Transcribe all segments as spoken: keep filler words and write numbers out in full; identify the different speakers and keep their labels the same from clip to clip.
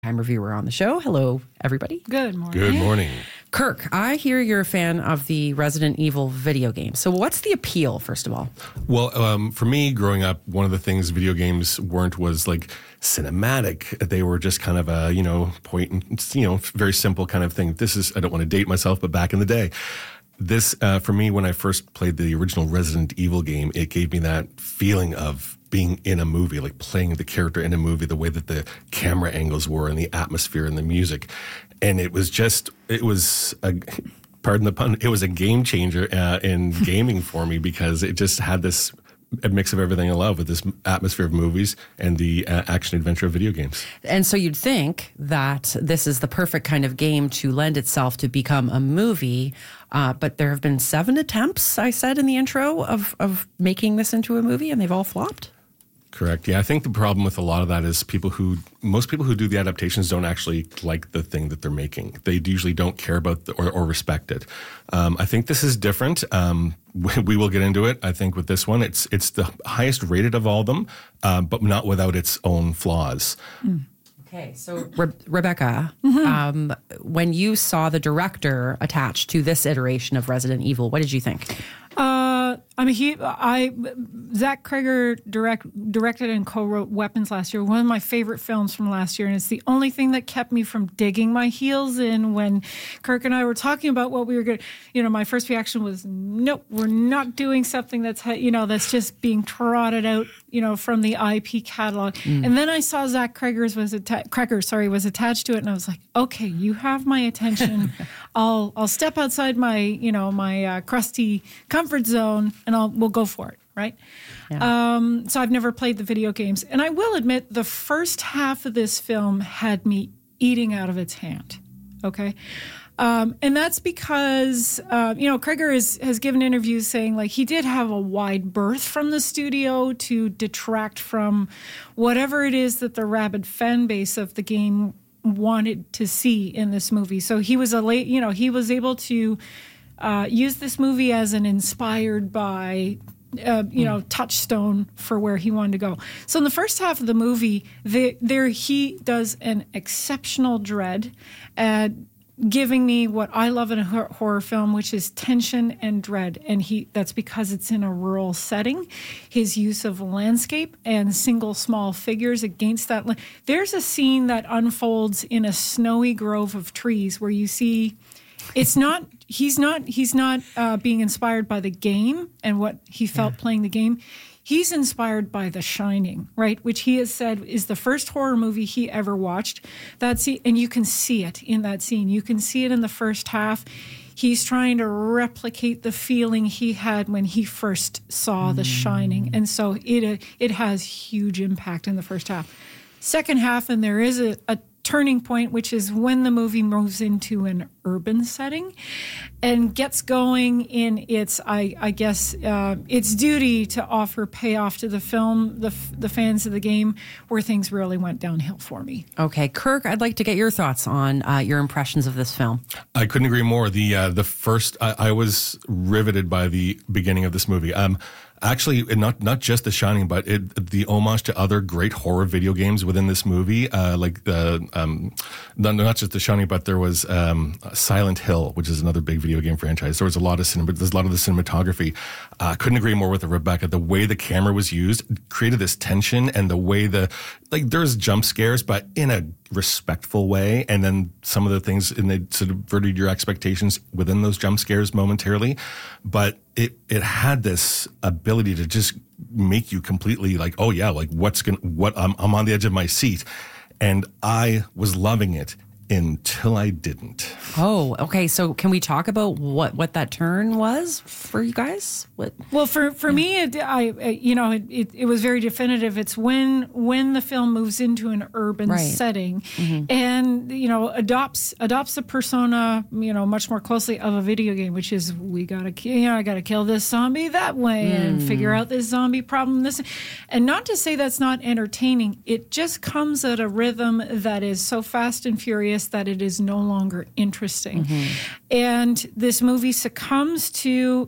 Speaker 1: longtime reviewer on the show. Hello, everybody.
Speaker 2: Good morning.
Speaker 3: Good morning.
Speaker 1: Kirk, I hear you're a fan of the Resident Evil video game. So what's the appeal, first of all?
Speaker 3: Well, um, for me, growing up, one of the things video games weren't was like cinematic. They were just kind of a, you know, point and, you know, very simple kind of thing. This is, I don't want to date myself, but back in the day, this, uh, for me, when I first played the original Resident Evil game, it gave me that feeling of being in a movie, like playing the character in a movie, the way that the camera angles were and the atmosphere and the music. And it was just, it was, a, pardon the pun, it was a game changer uh, in gaming for me because it just had this a mix of everything I love with this atmosphere of movies and the uh, action adventure of video games.
Speaker 1: And so you'd think that this is the perfect kind of game to lend itself to become a movie. Uh, but there have been seven attempts, I said in the intro, of, of making this into a movie, and they've all flopped.
Speaker 3: Correct. Yeah, I think the problem with a lot of that is people who, most people who do the adaptations don't actually like the thing that they're making. They usually don't care about the, or, or respect it. Um, I think this is different. Um, we, we will get into it. I think with this one, it's it's the highest rated of all of them, um, but not without its own flaws.
Speaker 1: Mm. Okay, so Re- Rebecca, mm-hmm. um, when you saw the director attached to this iteration of Resident Evil, what did you think?
Speaker 2: Uh, I mean, he, I, Zach Cregger direct, directed and co-wrote Weapons last year, one of my favorite films from last year, and it's the only thing that kept me from digging my heels in when Kirk and I were talking about what we were going to, you know, my first reaction was, nope, we're not doing something that's, you know, that's just being trotted out, you know, from the I P catalog. Mm. And then I saw Zach Cregger's was atta- Cregger, sorry, was attached to it, and I was like, okay, you have my attention. I'll, I'll step outside my, you know, my uh, crusty comfort zone, and I'll we'll go for it, right? Yeah. Um, so I've never played the video games, and I will admit the first half of this film had me eating out of its hand. Okay, um, and that's because uh, you know Cregger is, has given interviews saying like he did have a wide berth from the studio to detract from whatever it is that the rabid fan base of the game wanted to see in this movie. So he was a late, you know, he was able to uh, use this movie as an inspired by, uh, you mm. know, touchstone for where he wanted to go. So in the first half of the movie, the, there he does an exceptional dread at giving me what I love in a horror film, which is tension and dread. And he that's because it's in a rural setting. His use of landscape and single small figures against that. There's a scene that unfolds in a snowy grove of trees where you see it's not, he's not, he's not uh, being inspired by the game and what he felt yeah. playing the game. He's inspired by The Shining, right? Which he has said is the first horror movie he ever watched. That's and you can see it in that scene. You can see it in the first half. He's trying to replicate the feeling he had when he first saw The Shining, and so it it has huge impact in the first half. Second half, and there is a, a turning point, which is when the movie moves into an urban setting and gets going in its, I, I guess, uh, its duty to offer payoff to the film, the the fans of the game, where things really went downhill for me.
Speaker 1: Okay, Kirk, I'd like to get your thoughts on uh, your impressions of this film.
Speaker 3: I couldn't agree more. The uh, the first, I, I was riveted by the beginning of this movie. Um, Actually, not not just The Shining, but it, the homage to other great horror video games within this movie, uh, like the um, not, not just The Shining, but there was um, Silent Hill, which is another big video game franchise. There was a lot of cinema, there's a lot of the cinematography. Uh, couldn't agree more with Rebecca. The way the camera was used created this tension, and the way the like there's jump scares, but in a respectful way, and then some of the things and they subverted your expectations within those jump scares momentarily, but it it had this ability to just make you completely like, oh yeah, like what's gonna what I'm I'm on the edge of my seat, and I was loving it until I didn't.
Speaker 1: Oh, okay. So can we talk about what, what that turn was for you guys? What?
Speaker 2: Well, for, for yeah. me, it, I you know it, it, it was very definitive. It's when when the film moves into an urban right. setting, mm-hmm. and you know adopts adopts the persona you know much more closely of a video game, which is we gotta you know I gotta kill this zombie that way mm. and figure out this zombie problem this, and not to say that's not entertaining. It just comes at a rhythm that is so fast and furious that it is no longer interesting. Mm-hmm. And this movie succumbs to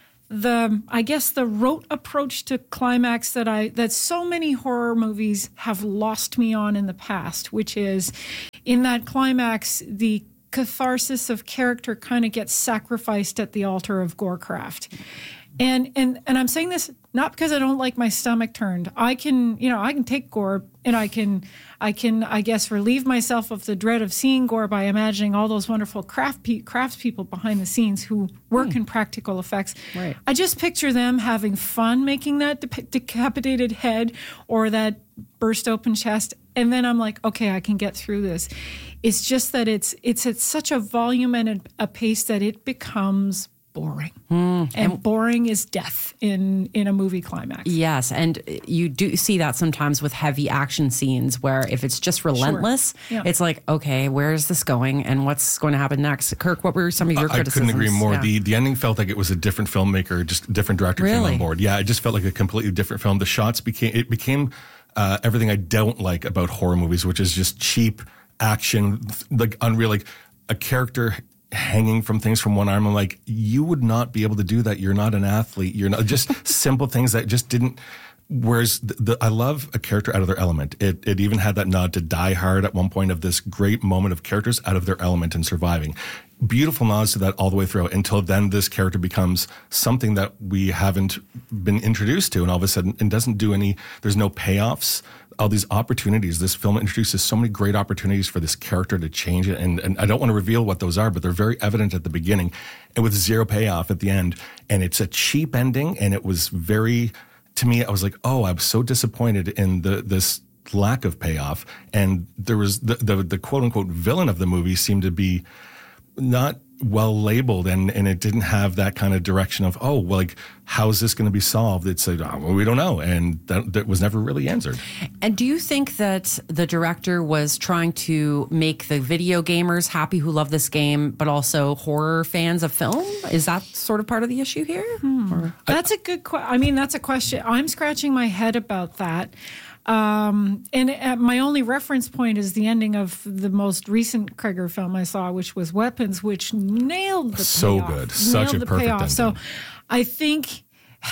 Speaker 2: the, I guess, the rote approach to climax that I that so many horror movies have lost me on in the past, which is in that climax, the catharsis of character kind of gets sacrificed at the altar of Gorecraft. And and and I'm saying this not because I don't like my stomach turned. I can, you know, I can take gore and I can, I can, I guess, relieve myself of the dread of seeing gore by imagining all those wonderful craft pe- craftspeople behind the scenes who work mm. in practical effects.
Speaker 1: Right.
Speaker 2: I just picture them having fun making that de- decapitated head or that burst open chest, and then I'm like, okay, I can get through this. It's just that it's it's at such a volume and a, a pace that it becomes boring. Mm. And, and boring is death in, in a movie climax.
Speaker 1: Yes, and you do see that sometimes with heavy action scenes where if it's just relentless, sure. yeah. it's like, okay, where is this going and what's going to happen next? Kirk, what were some of your
Speaker 3: I
Speaker 1: criticisms?
Speaker 3: I couldn't agree more.
Speaker 1: Yeah.
Speaker 3: The the ending felt like it was a different filmmaker, just a different director
Speaker 1: really?
Speaker 3: came on board. Yeah, it just felt like a completely different film. The shots became, it became uh, everything I don't like about horror movies, which is just cheap action, like unreal, like a character hanging from things from one arm. I'm like, you would not be able to do that. You're not an athlete. You're not just simple things that just didn't. Whereas the, the, I love a character out of their element. It it even had that nod to Die Hard at one point of this great moment of characters out of their element and surviving. Beautiful nods to that all the way through until then this character becomes something that we haven't been introduced to, and all of a sudden it doesn't do any, there's no payoffs. All these opportunities. This film introduces so many great opportunities for this character to change it. And, and I don't want to reveal what those are, but they're very evident at the beginning and with zero payoff at the end. And it's a cheap ending. And it was very, to me, I was like, oh, I was so disappointed in the this lack of payoff. And there was the, the, the quote unquote villain of the movie seemed to be not well labeled, and, and it didn't have that kind of direction of, oh, well, like, how is this going to be solved? It's like, oh, well, we don't know. And that, that was never really answered.
Speaker 1: And do you think that the director was trying to make the video gamers happy who love this game, but also horror fans of film? Is that sort of part of the issue here?
Speaker 2: Hmm. Or, that's I, a good question. I mean, that's a question. I'm scratching my head about that. Um, and uh, my only reference point is the ending of the most recent Cregger film I saw, which was Weapons, which nailed the
Speaker 3: so
Speaker 2: payoff.
Speaker 3: good, such
Speaker 2: nailed
Speaker 3: a perfect ending.
Speaker 2: So, I think,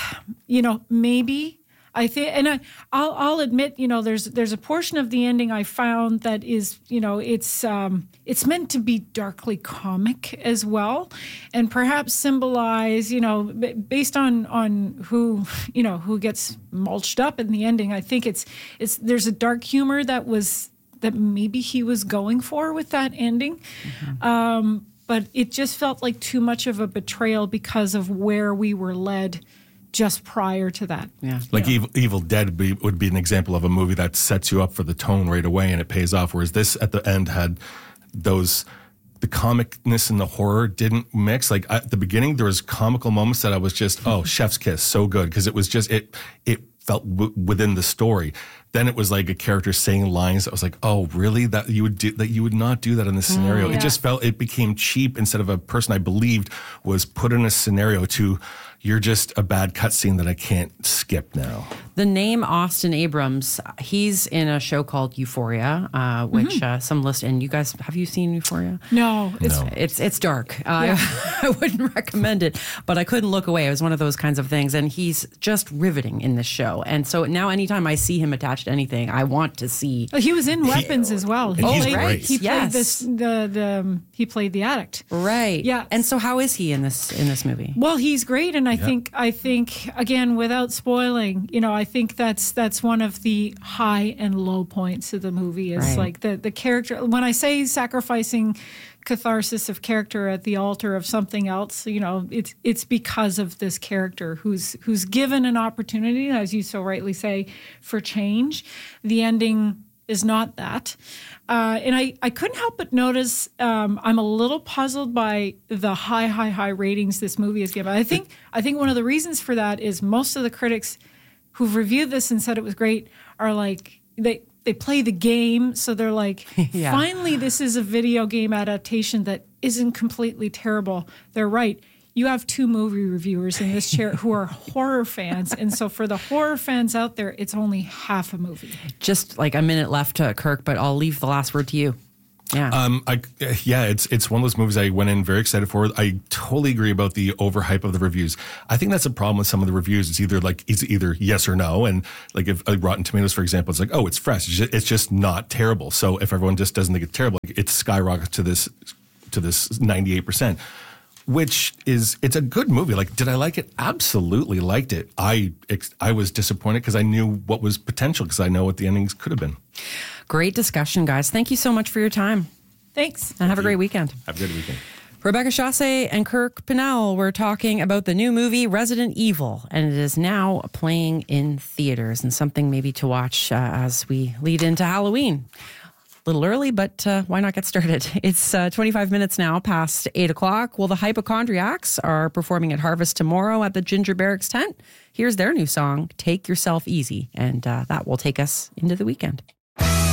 Speaker 2: you know, maybe I think, and I, I'll, I'll admit, you know, there's there's a portion of the ending I found that is, you know, it's um, it's meant to be darkly comic as well, and perhaps symbolize, you know, based on on who, you know, who gets mulched up in the ending. I think it's it's there's a dark humor that was that maybe he was going for with that ending. Mm-hmm. Um, but it just felt like too much of a betrayal because of where we were led just prior to that.
Speaker 1: Yeah.
Speaker 3: Like
Speaker 2: yeah.
Speaker 3: Evil, Evil Dead be, would be an example of a movie that sets you up for the tone right away and it pays off, whereas this at the end had those, the comicness and the horror didn't mix. Like at the beginning, there was comical moments that I was just, oh, chef's kiss, so good, because it was just, it it felt w- within the story. Then it was like a character saying lines that was like, oh, really? That you would do, that you would not do that in this scenario.
Speaker 2: Mm, yeah.
Speaker 3: It just felt, it became cheap instead of a person I believed was put in a scenario to, you're just a bad cutscene that I can't skip now.
Speaker 1: The name Austin Abrams, he's in a show called Euphoria, uh, which mm-hmm. uh, some list. And you guys, have you seen Euphoria?
Speaker 2: No,
Speaker 1: it's
Speaker 3: no.
Speaker 1: it's it's dark. Uh,
Speaker 2: yeah.
Speaker 1: I wouldn't recommend it, but I couldn't look away. It was one of those kinds of things, and he's just riveting in this show. And so now, anytime I see him attached to anything, I want to see.
Speaker 2: Oh, he was in Weapons he, as well.
Speaker 3: And
Speaker 2: He
Speaker 3: he's
Speaker 2: played,
Speaker 3: great.
Speaker 2: He played
Speaker 1: Yes.
Speaker 2: this the the um, he played the addict.
Speaker 1: Right.
Speaker 2: Yeah.
Speaker 1: And so, how is he in this in this movie?
Speaker 2: Well, he's great, and I
Speaker 3: Yeah.
Speaker 2: think I think again, without spoiling, you know, I think that's that's one of the high and low points of the movie. Is
Speaker 1: Right.
Speaker 2: like the the character. When I say sacrificing catharsis of character at the altar of something else, you know, it's it's because of this character who's who's given an opportunity, as you so rightly say, for change. The ending is not that. Uh, and I, I couldn't help but notice um, I'm a little puzzled by the high, high, high ratings this movie is given. I think I think one of the reasons for that is most of the critics who've reviewed this and said it was great are like, they, they play the game, so they're like,
Speaker 1: Yeah.
Speaker 2: finally, this is a video game adaptation that isn't completely terrible. They're right. You have two movie reviewers in this chair who are horror fans. And so for the horror fans out there, it's only half a movie.
Speaker 1: Just like a minute left to Kirk, but I'll leave the last word to you. Yeah.
Speaker 3: Um, I, yeah, it's it's one of those movies I went in very excited for. I totally agree about the overhype of the reviews. I think that's a problem with some of the reviews. It's either like it's either yes or no, and like if like Rotten Tomatoes, for example, it's like, oh, it's fresh. It's just, it's just not terrible. So if everyone just doesn't think it's terrible, it skyrockets to this to this ninety-eight percent. Which is, it's a good movie. Like, did I like it? Absolutely liked it. I I was disappointed because I knew what was potential, because I know what the endings could have been.
Speaker 1: Great discussion, guys. Thank you so much for your time.
Speaker 2: Thanks.
Speaker 1: And have a great weekend.
Speaker 3: Have a good weekend.
Speaker 1: Rebecca Chasse and Kirk Pinnell were talking about the new movie Resident Evil, and it is now playing in theaters, and something maybe to watch uh, as we lead into Halloween. A little early, but uh, why not get started? It's uh, twenty-five minutes now past eight o'clock. Well, the Hypochondriacs are performing at Harvest tomorrow at the Ginger Barracks tent. Here's their new song, Take Yourself Easy, and uh, that will take us into the weekend.